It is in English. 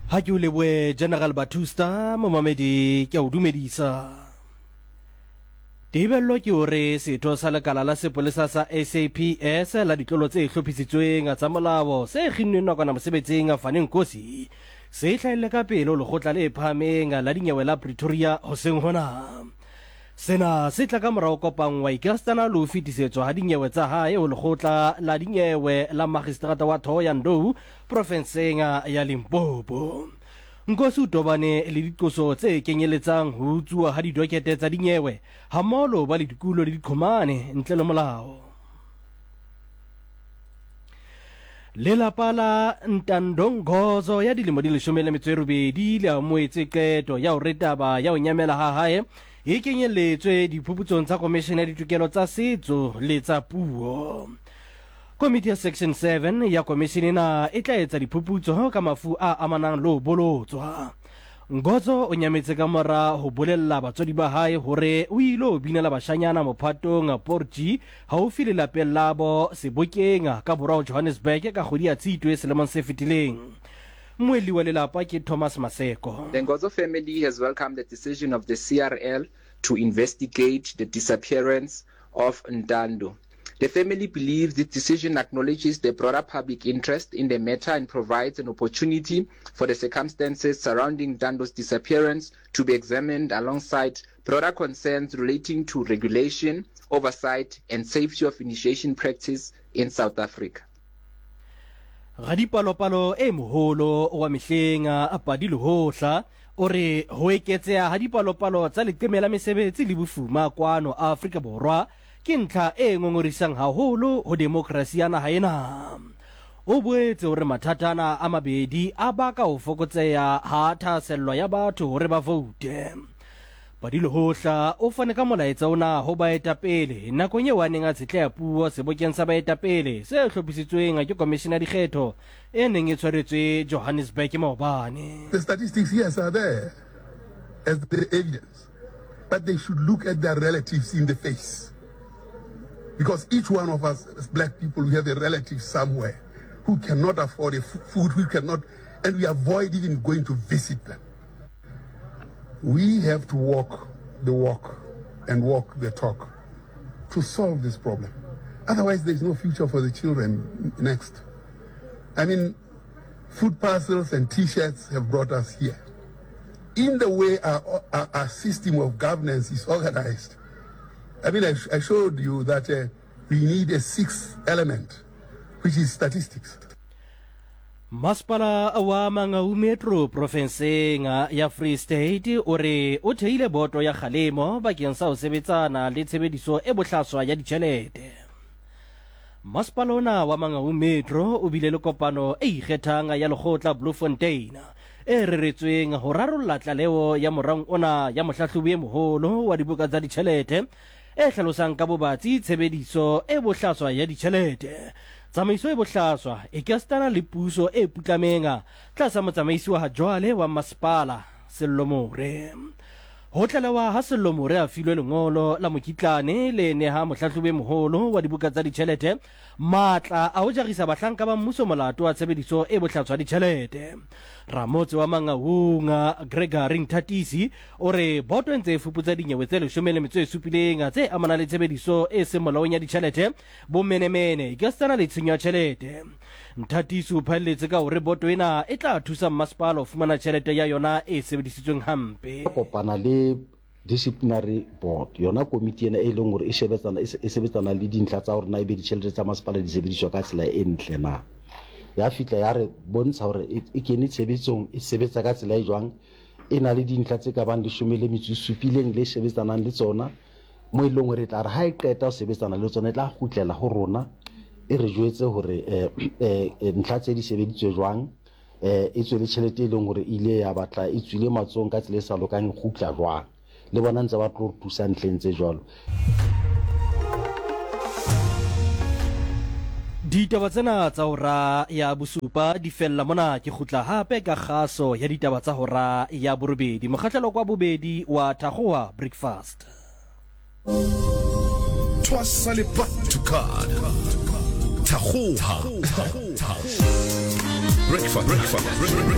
Ha ke o lebohe General Batusta momamedi ke o dumedisa. Tebello ke hore setho sa lekala la sepolesa sa SAPS la ditlolo tse hlophisitsweng tsa molao se kginnweng nakwana mosebetsing a Faneng Kosi se hlaile ka pele lekgotla le phahameng la dinyewe la Pretoria hoseng hona. Sena se tla ka morao kopangwa ikastana le ho fetisetswa ha dinyewe tsa hae ho lekgotla la dinyewe la magistrata wa Thohoyandou profenseng ya Limpopo. Nkosi o tobane le diqoso tse kenyeletsang ho utsuwa ha didokete tsa dinyewe hammoho ba le dikulo le diqhomane ntle le molao. Lelapa la Ntandongozo ya dilemo di 18 le amoetse qeto ya ho retaba ya ho nyamela ha hae e kenyelletswe diphuputsong tsa komishene ya ditokelo tsa setso le tsa puo. Komiti ya Section 7 ya komishene ena e tla etsa diphuputso ka mafu a amanang le ho bolotswa. Ngozo o nyametse ka mora ho bolella batswadi ba hae hore o ile ho binela bashanyana mophatong Porji haufi le lapeng labo Sebokeng ka borwa Johannesburg ka kgwedi ya Tshitwe selemong se fetileng. Moeli wa lelapa ke Thomas Maseko. The Ngozo family has welcomed the decision of the CRL to investigate the disappearance of Ntando. The family believes this decision acknowledges the broader public interest in the matter and provides an opportunity for the circumstances surrounding Ntando's disappearance to be examined alongside broader concerns relating to regulation, oversight, and safety of initiation practice in South Africa. Radipalopalo e moholo wa mehleng a padile hohla ore ho eketseha ha dipalopalo tsa leqeme la mesebetsi le bofuma kwano Afrika Borwa ke ntlha e ngongorisang haholo ho demokrasi ya naha ena. O boetse hore mathatana a mabedi a baka ho fokotseha ha thasello ya batho hore ba vote. Padile hohla o fane ka molaetsa ona ho baetapele nakong eo a neng a tsetleha puo Sebokeng sa baetapele se hlophisitsweng ke komishene ya dikgetho e neng e tshwaretswe Johannesburg maobane. The statistics, yes, are there as the evidence, but they should look at their relatives in the face. Because each one of us as black people, we have a relative somewhere who cannot afford a food, who cannot, and we avoid even going to visit them. We have to walk the walk and walk the talk to solve this problem. Otherwise, there's no future for the children next. I mean, food parcels and T-shirts have brought us here. In the way our system of governance is organized, I mean, I showed you that we need a sixth element, which is statistics. Masipala wa Mangaung Metro profenseng ya Free State ore o theile boto ya kgalemo bakeng sa ho sebetsana le tshebediso e bohlaswa ya ditjhelete. Masipala ona wa Mangaung Metro o bile le kopano e ikgethang ya lekgotla Bloemfontein e reretsweng ho rarolla tlaleo ya morang ona ya mohlahlobi e moholo wa dibuka tsa ditjhelete e hlalosang ka bobatsi tshebediso e bohlaswa ya ditjhelete. Tsamaiso e bohlaswa e kastana le puso e putlamenga tlasa motsamaisi wa jwale wa masipala Sello More. Ho tlalewa ha Sello More a filwe lengolo la mokitlane le neha mohlahlobi moholo wa dibuka tsa ditjhelete matla a ho jarisa bahlanka ba mmuso molato wa tshebediso e bohlaswa ditjhelete. Ramotse wa Mangaung Gregory Nthatisi ore boto ntse e fuputsa dinyewe tse 17 tse amana le tshebediso e se molaong ya ditjhelete bo menemene ke sana le tshenyo ya tjhelete. Nthatisi o phalletse ka hore boto ena e tla thusa masipala ho fumana tjhelete ya yona e sebedisitsweng hampe. Kopana le disciplinary board yona komiti ena e leng hore e sebetsana le dintlha tsa hore na ebe ditjhelete tsa masipala di sebediswa ka tsela e ntle na. Ya fitla ya re bontsha hore e kene tshebetsong e sebetsa ka tsela e jwang e na le dintlha tse ka bang 17 le sebetsanang le tsona mo e leng hore tla re ha e qeta ho sebetsana le tsona e tla kgutlela ho rona e re jwetse hore ntlha tse di sebeditswe jwang e tswele tjhelete e leng hore ile ya batla e tswile matsong ka tsela e sa lokang kgutla jwang le bona ntse ba tlo thusa ntleng tse jwalo. Ditaba tsena tsa hora ya bosupa di fella mona ke khutla hape ka kgaso ya ditaba tsa hora ya borobedi mokgahlelo kwa bobedi wa Thakgoa Breakfast. Twasa le back to card Thakgoa Breakfast